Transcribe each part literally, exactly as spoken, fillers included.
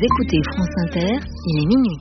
écoutez France Inter, il est minuit.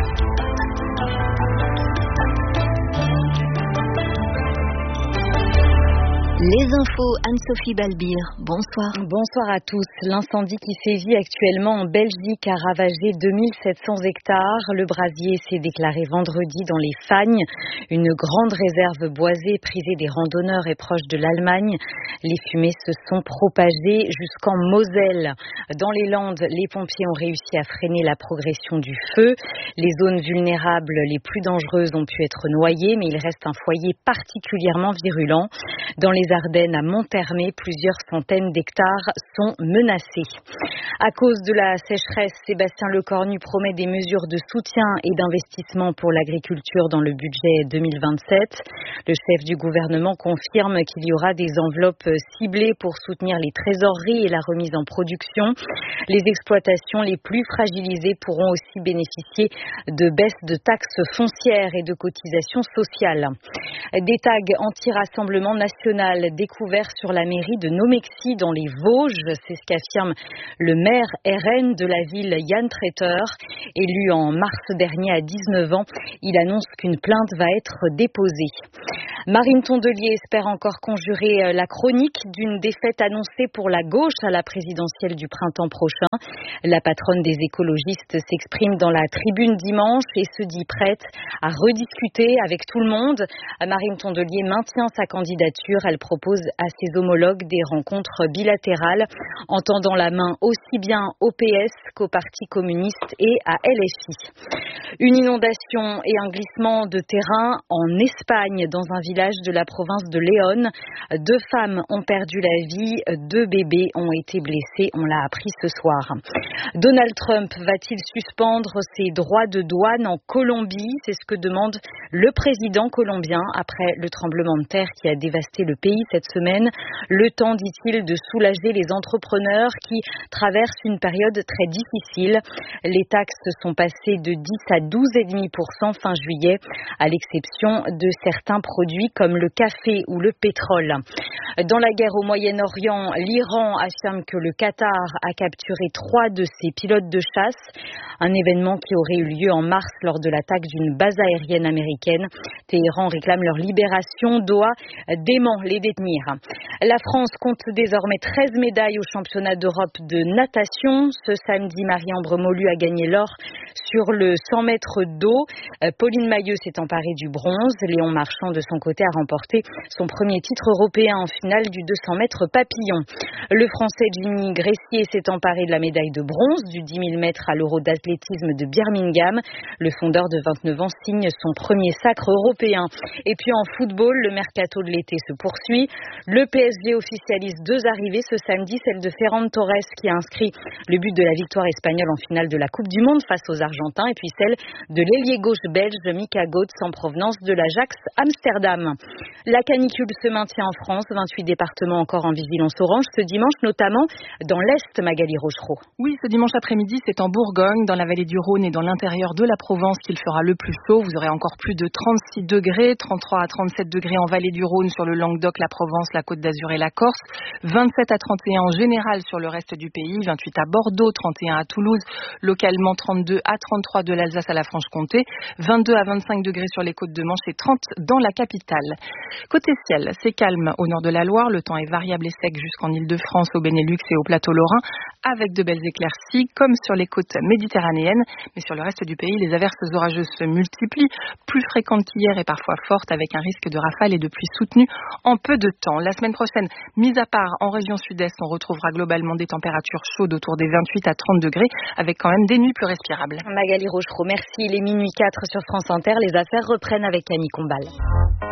Les infos, Anne-Sophie Balbir, bonsoir. Bonsoir à tous. L'incendie qui sévit actuellement en Belgique a ravagé deux mille sept cents hectares. Le brasier s'est déclaré vendredi dans les Fagnes, une grande réserve boisée prisée des randonneurs et proche de l'Allemagne. Les fumées se sont propagées jusqu'en Moselle. Dans les Landes, les pompiers ont réussi à freiner la progression du feu. Les zones vulnérables les plus dangereuses ont pu être noyées, mais il reste un foyer particulièrement virulent. Dans les Ardennes, à Monthermé, plusieurs centaines d'hectares sont menacés. À cause de la sécheresse, Sébastien Lecornu promet des mesures de soutien et d'investissement pour l'agriculture dans le budget deux mille vingt-sept. Le chef du gouvernement confirme qu'il y aura des enveloppes ciblées pour soutenir les trésoreries et la remise en production. Les exploitations les plus fragilisées pourront aussi bénéficier de baisses de taxes foncières et de cotisations sociales. Des tags anti-rassemblement national découverts sur la mairie de Nomexy dans les Vosges, c'est ce qu'affirme le maire R N de la ville, Yann Treter. Élu en mars dernier à dix-neuf ans, il annonce qu'une plainte va être déposée. Marine Tondelier espère encore conjurer la chronique d'une défaite annoncée pour la gauche à la présidentielle du printemps prochain. La patronne des écologistes s'exprime dans la tribune dimanche et se dit prête à rediscuter avec tout le monde. Marine Tondelier maintient sa candidature. Elle propose à ses homologues des rencontres bilatérales en tendant la main aussi bien au P S qu'au Parti communiste et à L F I. Une inondation et un glissement de terrain en Espagne dans un village de la province de Léon. Deux femmes ont perdu la vie, deux bébés ont été blessés, on l'a appris ce soir. Donald Trump va-t-il suspendre ses droits de douane en Colombie? C'est ce que demande le président colombien après le tremblement de terre qui a dévasté le pays cette semaine. Le temps, dit-il, de soulager les entrepreneurs qui traversent une période très difficile. Les taxes sont passées de dix à douze virgule cinq pour cent fin juillet, à l'exception de certains produits comme le café ou le pétrole. Dans la guerre au Moyen-Orient, l'Iran affirme que le Qatar a capturé trois de ses pilotes de chasse, un événement qui aurait eu lieu en mars lors de l'attaque d'une base aérienne américaine. Téhéran réclame leur libération, Doha dément les détenir. La France compte désormais treize médailles au championnat d'Europe de natation. Ce samedi, Marie-Ambre Molu a gagné l'or sur le cent mètres d'eau. Pauline Mailleux s'est emparée du bronze. Léon Marchand, de son côté, a remporté son premier titre européen en finale du deux cents mètres papillon. Le Français Jimmy Gressier s'est emparé de la médaille de bronze du dix mille mètres à l'Euro d'athlétisme de Birmingham. Le fondeur de vingt-neuf ans signe son premier sacre européen. Et puis en football, le mercato de l'été se poursuit. Le P S G officialise deux arrivées ce samedi, celle de Ferran Torres qui a inscrit le but de la victoire espagnole en finale de la Coupe du Monde face aux Argentins, et puis celle de l'ailier gauche belge Mika Götze en provenance de l'Ajax Amsterdam. La canicule se maintient en France, vingt-huit départements encore en vigilance orange ce dimanche, notamment dans l'Est, Magali Rochereau. Oui, ce dimanche après-midi, c'est en Bourgogne, dans la vallée du Rhône et dans l'intérieur de la Provence qu'il fera le plus chaud. Vous aurez encore plus de trente-six degrés, trente-trois à trente-sept degrés en vallée du Rhône sur le Languedoc, la Provence, la Côte d'Azur et la Corse, vingt-sept à trente et un en général sur le reste du pays, vingt-huit à Bordeaux, trente et un à Toulouse, localement trente-deux à trente-trois de l'Alsace à la Franche-Comté, vingt-deux à vingt-cinq degrés sur les côtes de Manche et trente dans la capitale. Côté ciel, c'est calme au nord de la Loire, le temps est variable et sec jusqu'en Île-de-France, au Benelux et au plateau lorrain, avec de belles éclaircies comme sur les côtes méditerranéennes, mais sur le reste du pays, les averses orageuses se multiplient, plus fréquentes qu'hier et parfois fortes, avec un risque de rafales et de pluie soutenues en peu de temps. La semaine prochaine, mis à part en région sud-est, on retrouvera globalement des températures chaudes autour des vingt-huit à trente degrés, avec quand même des nuits plus respirables. Magali Rochereau, merci. Il est minuit quatre sur France Inter. Les affaires reprennent avec Camille Combal.